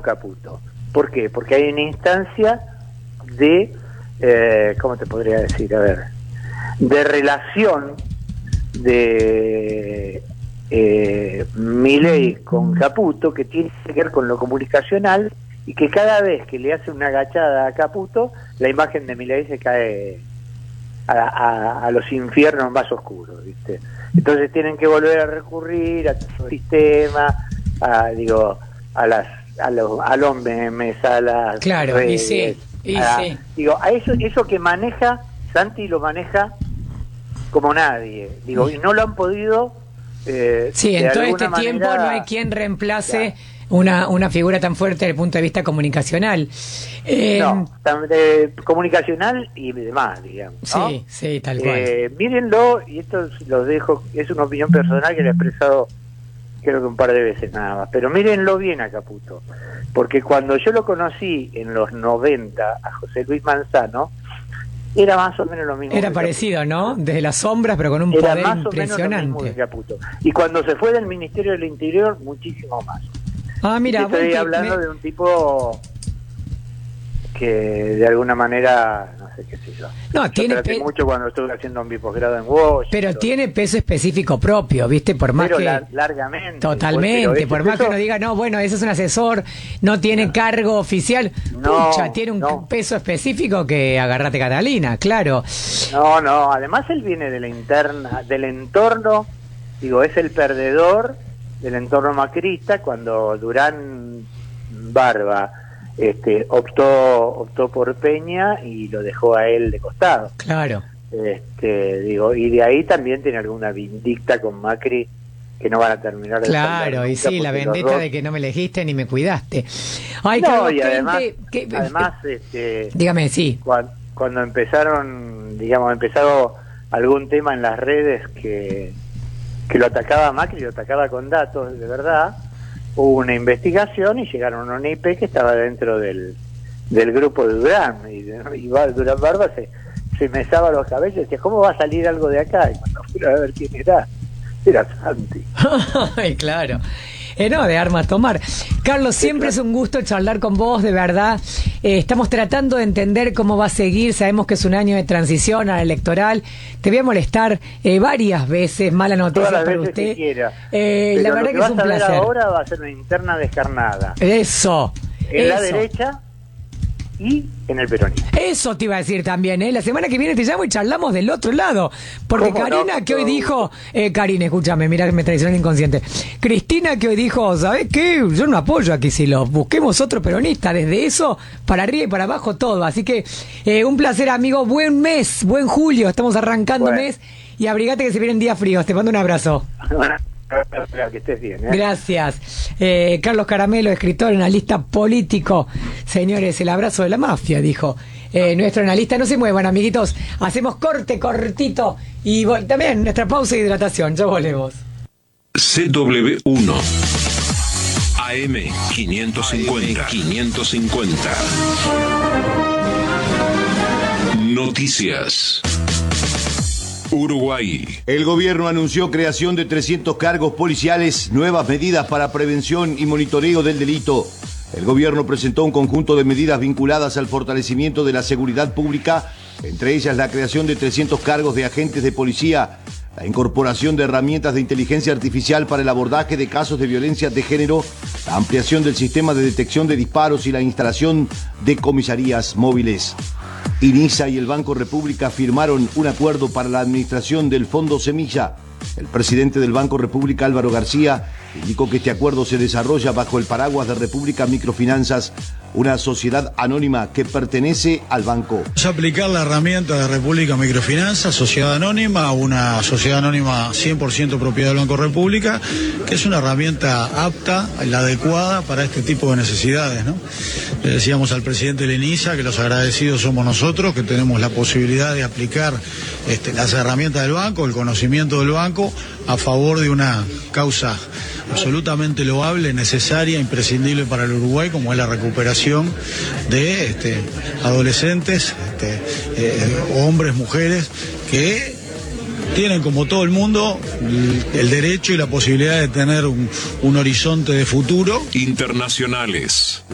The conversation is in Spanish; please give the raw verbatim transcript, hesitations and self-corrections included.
Caputo. ¿Por qué? Porque hay una instancia de, eh, ¿cómo te podría decir? A ver, de relación de eh, Milei con Caputo, que tiene que ver con lo comunicacional, y que cada vez que le hace una agachada a Caputo, la imagen de Milei se cae a, a, a los infiernos más oscuros, ¿viste? Entonces tienen que volver a recurrir a todo el sistema, a, digo, a las a los a los memes, a las claro, redes, y sí, y a, sí. digo, a eso eso que maneja Santi, lo maneja como nadie, digo, y no lo han podido eh, sí, en todo este manera, tiempo no hay quien reemplace ya. Una, una figura tan fuerte desde el punto de vista comunicacional. Eh, no, tan, de, comunicacional y demás, digamos, ¿no? Sí, sí, tal cual. Eh, mírenlo, y esto lo dejo, es una opinión personal que le he expresado creo que un par de veces nada más, pero mírenlo bien a Caputo, porque cuando yo lo conocí en los noventa a José Luis Manzano, era más o menos lo mismo. Era parecido, ¿no? Desde las sombras, pero con un era poder más impresionante. O menos lo mismo que Caputo. Y cuando se fue del Ministerio del Interior, muchísimo más. Ah, mira, estoy bueno, hablando me... de un tipo que de alguna manera, no sé qué sé yo. No, yo tiene traté pe... mucho cuando estuve haciendo un posgrado en Washington. Pero tiene peso específico propio, ¿viste? Por más pero que la, largamente. Totalmente, por más eso... que uno diga, no, bueno, ese es un asesor, no tiene no. cargo oficial. No, Pucha, tiene un no. peso específico que agarrate Catalina, claro. No, no, además él viene de la interna, del entorno, digo, es el perdedor del entorno macrista cuando Durán Barba este optó optó por Peña y lo dejó a él de costado. Claro. Este, digo, y de ahí también tiene alguna vindicta con Macri que no van a terminar de claro, y sí, la vendetta dos... de que no me elegiste ni me cuidaste. Ay, no, Carlos, y además, ¿qué, qué, además este, dígame, sí. Cuando, cuando empezaron, digamos, empezado algún tema en las redes que que lo atacaba a Macri, lo atacaba con datos de verdad, hubo una investigación y llegaron a una I P que estaba dentro del, del grupo de Durán, y, y Durán Barba se, se mesaba los cabellos y decía, ¿cómo va a salir algo de acá? Y cuando fueron a ver quién era, era Santi. Ay, claro. Eh, no, de armas tomar. Carlos, siempre sí, claro. Es un gusto charlar con vos, de verdad. Eh, estamos tratando de entender cómo va a seguir. Sabemos que es un año de transición al electoral. Te voy a molestar eh, varias veces. Mala noticia Todas las para veces usted. Que quiera. Eh, la verdad que, que es un placer. Ahora va a ser una interna descarnada. Eso. En eso. la derecha y en el peronismo. Eso te iba a decir también, ¿eh? La semana que viene te llamo y charlamos del otro lado. Porque Karina, no? que hoy dijo... Eh, Karina, escúchame, mira que me traicionó el inconsciente. Cristina, que hoy dijo, ¿sabés qué? Yo no apoyo a que si lo busquemos otro peronista. Desde eso, para arriba y para abajo, todo. Así que, eh, un placer, amigo. Buen mes, buen julio. Estamos arrancando bueno. mes. Y abrigate que se vienen días fríos. Te mando un abrazo. Que estés bien, ¿eh? Gracias. Eh, Carlos Caramelo, escritor, analista político. Señores, el abrazo de la mafia, dijo eh, nuestro analista. No se muevan, amiguitos. Hacemos corte cortito y también nuestra pausa de hidratación. Ya volvemos. C W uno A M quinientos cincuenta quinientos cincuenta Noticias. Uruguay. El gobierno anunció creación de trescientos cargos policiales, nuevas medidas para prevención y monitoreo del delito. El gobierno presentó un conjunto de medidas vinculadas al fortalecimiento de la seguridad pública, entre ellas la creación de trescientos cargos de agentes de policía, la incorporación de herramientas de inteligencia artificial para el abordaje de casos de violencia de género, la ampliación del sistema de detección de disparos y la instalación de comisarías móviles. INISA y el Banco República firmaron un acuerdo para la administración del Fondo Semilla. El presidente del Banco República, Álvaro García, indicó que este acuerdo se desarrolla bajo el paraguas de República Microfinanzas, una sociedad anónima que pertenece al banco. Vamos a aplicar la herramienta de República Microfinanzas, sociedad anónima, una sociedad anónima cien por ciento propiedad del Banco República, que es una herramienta apta, la adecuada para este tipo de necesidades, ¿no? Le decíamos al presidente de la INISA que los agradecidos somos nosotros, que tenemos la posibilidad de aplicar este, las herramientas del banco, el conocimiento del banco, a favor de una causa absolutamente loable, necesaria, imprescindible para el Uruguay, como es la recuperación de este, adolescentes, este, eh, hombres, mujeres, que tienen, como todo el mundo, el derecho y la posibilidad de tener un, un horizonte de futuro. Internacionales.